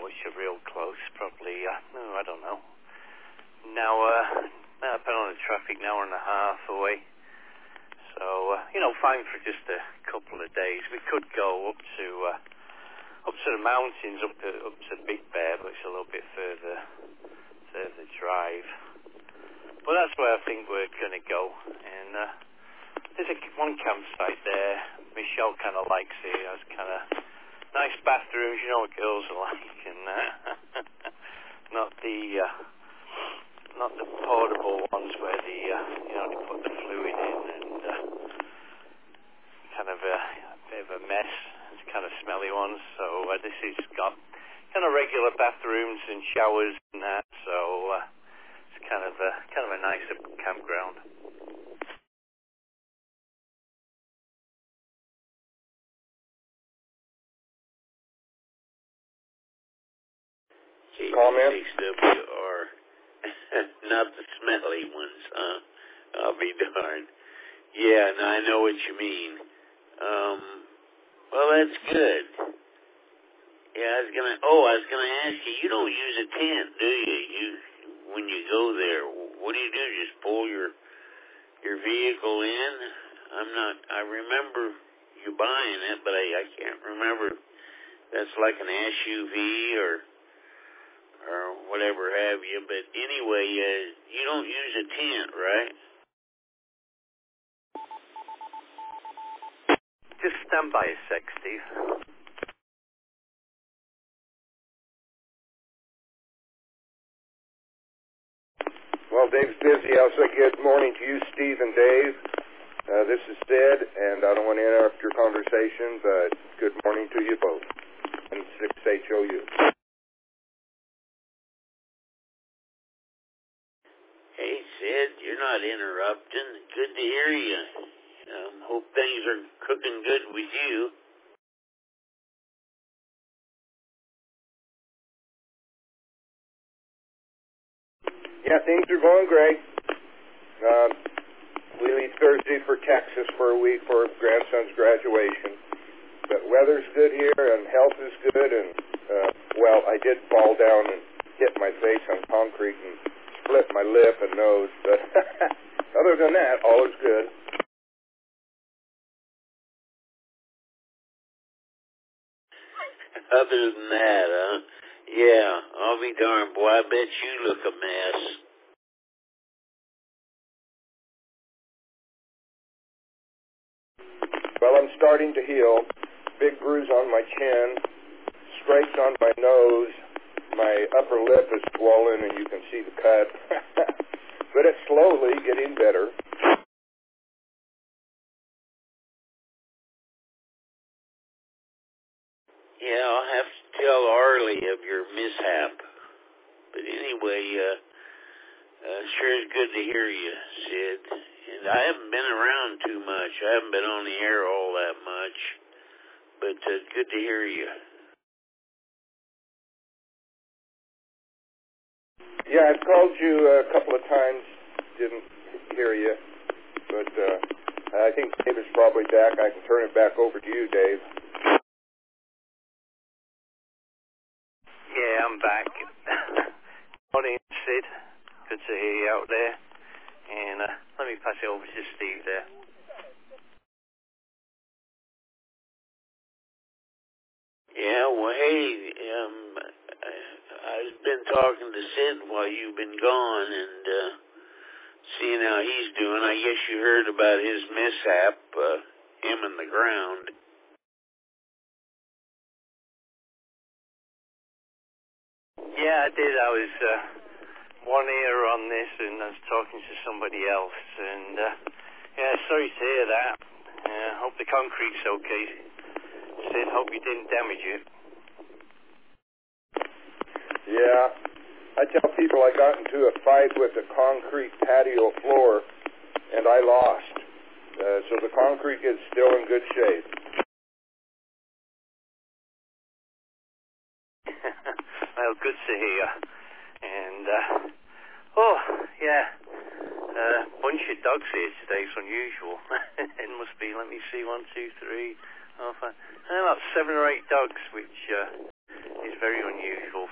much of real close. Probably, I don't know. Now, depending on the traffic, an hour and a half away. So, fine for just a couple of days. We could go up to the mountains, up to Big Bear, but it's a little bit further drive. But that's where I think we're going to go. And there's one campsite there. Michelle kind of likes it. It has kind of nice bathrooms, you know what girls are like, and not the portable ones where they put the fluid in and kind of a bit of a mess. It's kind of smelly ones. So this has got kind of regular bathrooms and showers and that. So it's kind of a nicer campground. Comment? HWR. Not the smelly ones, huh? I'll be darned. Yeah, no, I know what you mean. Well, that's good. Yeah, I was gonna ask you. You don't use a tent, do you? When you go there, what do? Just pull your vehicle in? I remember you buying it, but I can't remember. That's like an SUV or whatever have you. But anyway, you don't use a tent, right? Just stand by a sec, Steve. Well, Dave's busy. I'll say good morning to you, Steve and Dave. This is Sid, and I don't want to interrupt your conversation, but good morning to you both. And 6HOU. Hey, Sid, you're not interrupting. Good to hear you. Hope things are cooking good with you. Yeah, things are going great. We leave Thursday for Texas for a week for grandson's graduation. But weather's good here, and health is good, and, I did fall down and hit my face on concrete and split my lip and nose, but other than that, all is good. Other than that, huh? Yeah, I'll be darned, boy, I bet you look a mess. Well, I'm starting to heal. Big bruise on my chin, scrapes on my nose, my upper lip is swollen and you can see the cut. But it's slowly getting better. Yeah, I'll have to tell Arlie of your mishap. But anyway, sure is good to hear you, Sid. And I haven't been around too much. I haven't been on the air all that much. But good to hear you. Yeah, I've called you a couple of times. Didn't hear you. But I think Dave is probably back. I can turn it back over to you, Dave. Yeah, I'm back. Morning, Sid. Good to hear you out there. And let me pass it over to Steve there. Yeah, well, hey, I've been talking to Sid while you've been gone and seeing how he's doing. I guess you heard about his mishap, him in the ground. Yeah, I did. I was one ear on this and I was talking to somebody else. And, sorry to hear that. Hope the concrete's okay. Sid, hope you didn't damage it. Yeah. I tell people I got into a fight with a concrete patio floor and I lost. So the concrete is still in good shape. Well, good to hear. And, bunch of dogs here today. It's unusual. It must be, let me see, 1, 2, 3, 4, 5. About 7 or 8 dogs, which is very unusual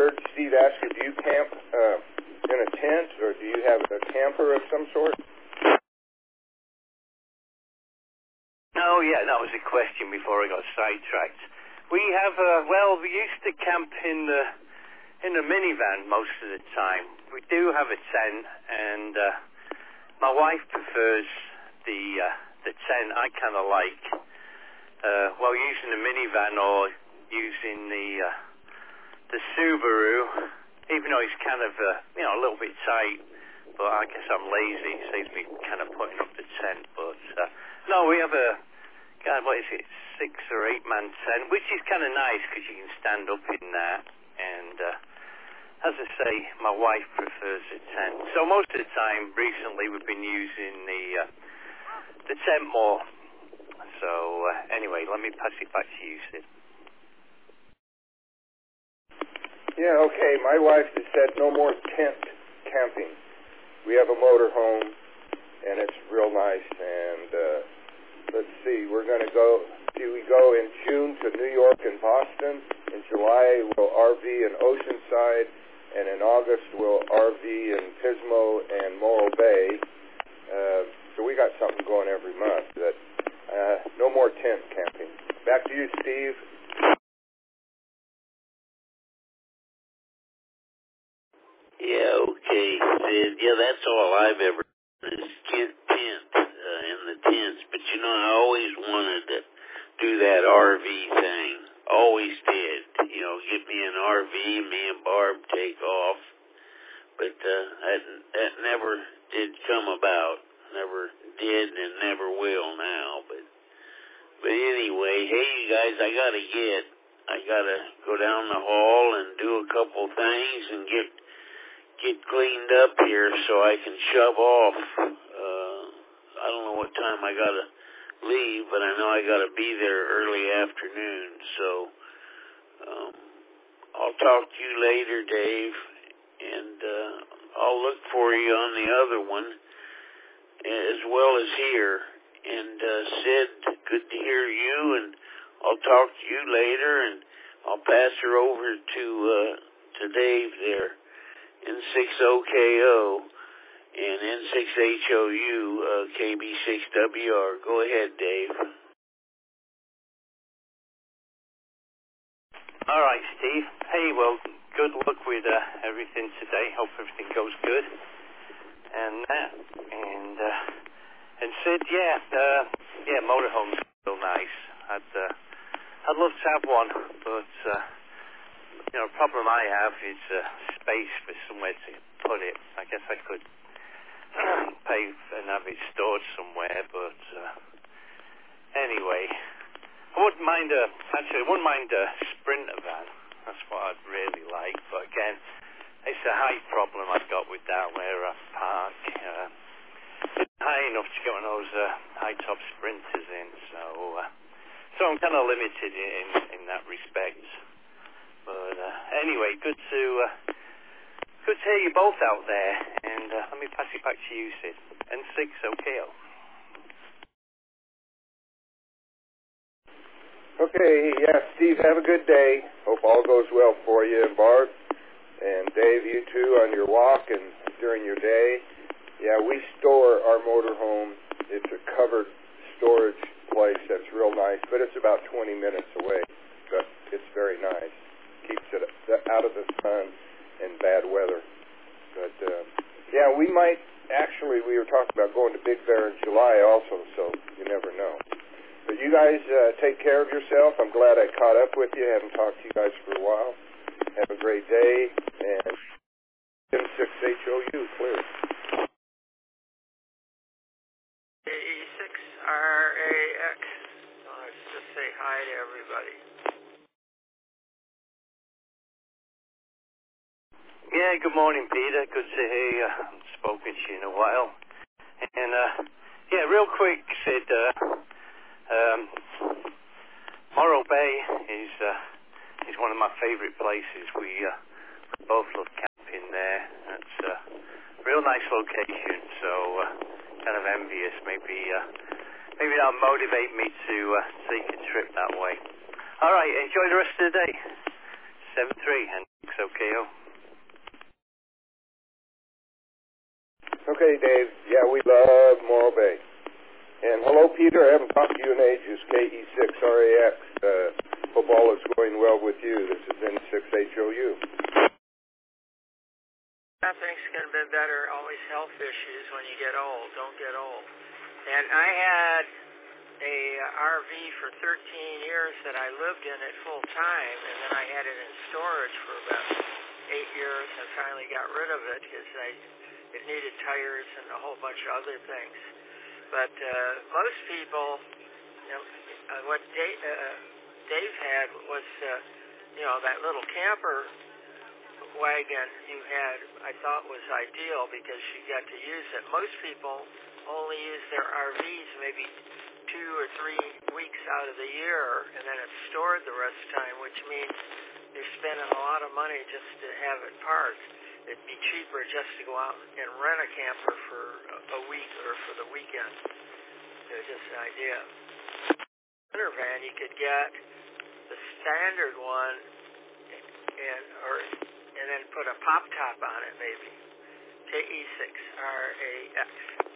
heard Steve ask you, do you camp in a tent, or do you have a camper of some sort? Oh, yeah, that was a question before I got sidetracked. We have, we used to camp in the minivan most of the time. We do have a tent, and my wife prefers the tent. I kind of like, using the minivan or using the Subaru, even though it's kind of, a little bit tight, but I guess I'm lazy. It saves me kind of putting up the tent. But, no, we have a, 6 or 8 man tent, which is kind of nice because you can stand up in that. And, as I say, my wife prefers a tent. So most of the time, recently, we've been using the tent more. So, anyway, let me pass it back to you, Sid. Yeah, okay. My wife has said no more tent camping. We have a motorhome, and it's real nice. And let's see, we're going to go. We go in June to New York and Boston. In July, we'll RV in Oceanside, and in August, we'll RV in Pismo and Morro Bay. So we got something going every month. But no more tent camping. Back to you, Steve. Yeah, okay, Sid. Yeah, that's all I've ever done is tent in the tents. But, I always wanted to do that RV thing. Always did. Get me an RV, me and Barb take off. But that never did come about. Never did and never will now. But anyway, hey, you guys, I gotta go down the hall and do a couple things and get cleaned up here so I can shove off. I don't know what time I gotta leave, but I know I gotta be there early afternoon. So I'll talk to you later, Dave, and I'll look for you on the other one as well as here. And Sid, good to hear you, and I'll talk to you later, and I'll pass her over to Dave there. N6OKO and N6HOU KB6WR. Go ahead, Dave. All right, Steve. Hey, well, good luck with everything today. Hope everything goes good. And Sid, motorhome's real nice. I'd love to have one, but the problem I have is space for somewhere to put it. I guess I could pay and have it stored somewhere, but anyway, I wouldn't mind a Sprinter van. That's what I'd really like. But again, it's a height problem I've got with that where I park. It's high enough to get one of those high top Sprinters in, so I'm kind of limited in that respect. But anyway, good to hear you both out there, and let me pass it back to you, Sid. N6OKO. Okay, yeah, Steve, have a good day. Hope all goes well for you and Barb. And Dave, you too, on your walk and during your day. Yeah, we store our motorhome. It's a covered storage place that's real nice, but it's about 20 minutes away. But it's very nice. Keeps it out of the sun and bad weather. But, we were talking about going to Big Bear in July also, so you never know. But you guys take care of yourself. I'm glad I caught up with you. I haven't talked to you guys for a while. Have a great day, and N6HOU, clear. AE6RAX. Let's just say hi to everybody. Yeah, good morning, Peter. Good to hear you. I haven't spoken to you in a while. And, real quick, Sid, Morro Bay is one of my favorite places. We both love camping there. It's a real nice location, so kind of envious. Maybe that'll motivate me to take a trip that way. All right, enjoy the rest of the day. 7-3 and KXOKO. Okay, Dave. Yeah, we love Morro Bay. And hello, Peter. I haven't talked to you in ages. KE6RAX. Hope all is going well with you. This is N6HOU. Nothing's going to be better. Always health issues when you get old. Don't get old. And I had a RV for 13 years that I lived in it full time, and then I had it in storage for about 8 years and finally got rid of it because it needed tires and a whole bunch of other things. But most people, what Dave had was, that little camper wagon you had, I thought was ideal because you got to use it. Most people only use their RVs maybe 2 or 3 weeks out of the year, and then it's stored the rest of the time, which means you're spending a lot of money just to have it parked. It'd be cheaper just to go out and rent a camper for a week or for the weekend. It's just an idea. Winter van, you could get the standard one and then put a pop top on it, maybe. KE6RAX.